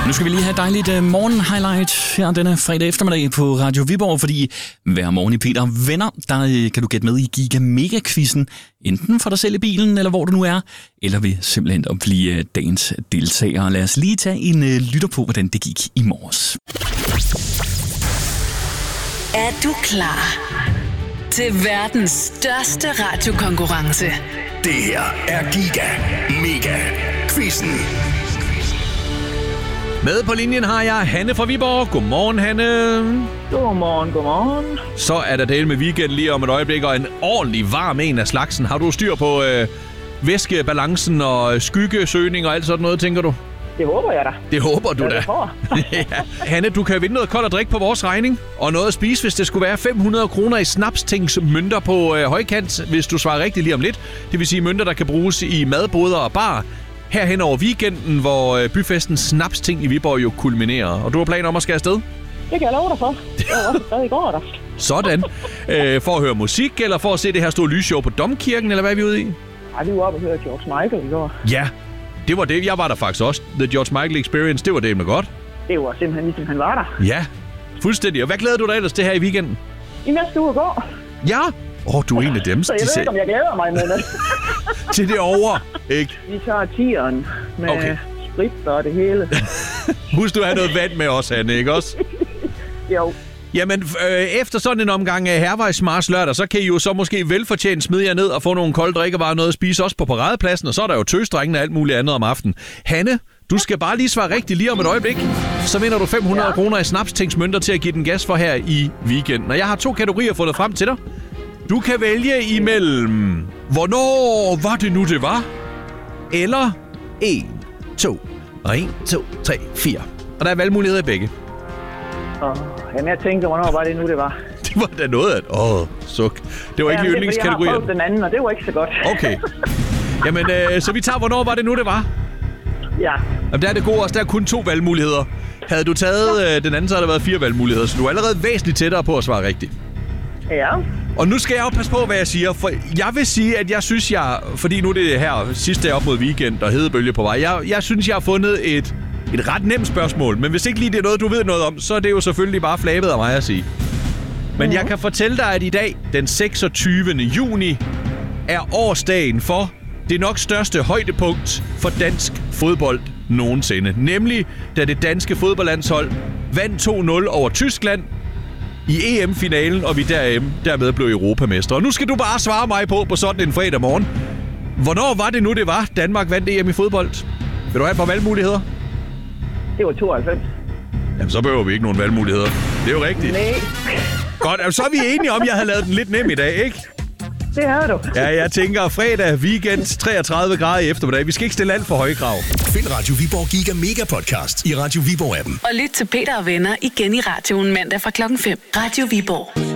Nu skal vi lige have et dejligt morgen-highlight her denne fredag eftermiddag på Radio Viborg, fordi hver morgen i Peter Venner, der kan du gætte med i Giga Mega-quizzen, enten for dig selv i bilen, eller hvor du nu er, eller ved simpelthen at blive dagens deltager. Lad os lige tage en lytter på, hvordan det gik i morges. Er du klar til verdens største radiokonkurrence? Det her er Giga Mega-quizzen. Med på linjen har jeg Hanne fra Viborg. Godmorgen, Hanne. Godmorgen. Så er der del med weekend lige om et øjeblik, og en ordentlig varm en af slagsen. Har du styr på væskebalancen og skyggesøgning og alt sådan noget, tænker du? Det håber jeg da. Det håber du da. Ja. Hanne, du kan vinde noget koldt at drikke på vores regning, og noget at spise, hvis det skulle være 500 kroner i snapstingsmønter på højkant, hvis du svarer rigtigt lige om lidt. Det vil sige mønter, der kan bruges i madboder og bar. Herhen over weekenden, hvor byfestens snapsting i Viborg jo kulminerer. Og du har planer om at skære afsted? Det kan jeg love dig for. Det var også stadig i går, der. Sådan. For at høre musik, eller for at se det her store lysshow på Domkirken, eller hvad er vi ude i? Nej, vi var oppe og høre George Michael i går. Ja, det var det. Jeg var der faktisk også. The George Michael Experience, det var det med godt. Det var simpelthen ligesom han var der. Ja, fuldstændig. Og hvad glæder du dig ellers til her i weekenden? I næste uge går. Ja? Du er en af dem. Så jeg ved ikke, om jeg glæder mig med det. Til det over, ikke? Vi tager tieren med sprit og det hele. Husk, du har noget vand med os, Hanne, ikke også? Jo. Jamen, efter sådan en omgang af Hervejs Mars lørdag, så kan I jo så måske velfortjent smide jer ned og få nogle kolde drikkevarer, noget at spise også på paradepladsen, og så er der jo tøsdrengene og alt muligt andet om aftenen. Hanne, du skal bare lige svare rigtigt lige om et øjeblik. Så vinder du 500 kroner i snapstingsmønter til at give den gas for her i weekenden. Og jeg har 2 kategorier fundet frem til dig. Du kan vælge imellem, hvornår var det nu, det var? Eller 1, 2, 3, 4. Og der er valgmuligheder i begge. Jamen, jeg tænkte, hvornår var det nu, det var? Det var da noget af suk. Det var ikke lige yndlingskategorien. Jeg har prøvet den anden, og det var ikke så godt. Okay. Jamen, så vi tager, hvornår var det nu, det var? Ja. Jamen, der er det gode også. Der er kun 2 valgmuligheder. Havde du taget den anden, så havde der været 4 valgmuligheder. Så du er allerede væsentligt tættere på at svare rigtigt. Ja. Og nu skal jeg jo passe på, hvad jeg siger, for jeg vil sige, at jeg synes, fordi nu er det her sidste dag op mod weekend og hedebølge på vej, jeg synes, jeg har fundet et ret nemt spørgsmål, men hvis ikke lige det er noget, du ved noget om, så er det jo selvfølgelig bare flabet af mig at sige. Men jeg kan fortælle dig, at i dag, den 26. juni, er årsdagen for det nok største højdepunkt for dansk fodbold nogensinde. Nemlig, da det danske fodboldlandshold vandt 2-0 over Tyskland i EM-finalen, og vi dermed blev europamestre. Og nu skal du bare svare mig på sådan en fredag morgen. Hvornår var det nu, det var, Danmark vandt EM i fodbold? Vil du have et par valgmuligheder? Det var 92. Jamen, så behøver vi ikke nogen valgmuligheder. Det er jo rigtigt. Nej. Godt, så er vi enige om, at jeg havde lavet den lidt nem i dag, ikke? Det har du. Ja, jeg tænker fredag, weekend, 33 grader i eftermiddag. Vi skal ikke stille alt for høje krav. Find Radio Viborg Giga Mega Podcast i Radio Viborg-appen. Og lyt til Peter og Venner igen i radioen mandag fra 5:00. Radio Viborg.